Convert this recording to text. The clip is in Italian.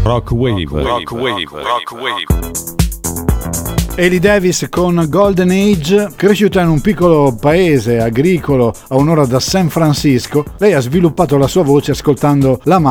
Rock Wave. Hayley Davis con Golden Age. Cresciuta in un piccolo paese agricolo a un'ora da San Francisco, lei ha sviluppato la sua voce ascoltando la